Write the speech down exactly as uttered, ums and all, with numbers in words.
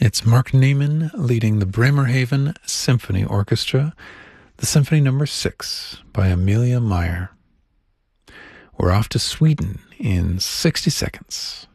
It's Mark Neiman leading the Bremerhaven Symphony Orchestra, the Symphony Number six by Amelia Meyer. We're off to Sweden in sixty seconds.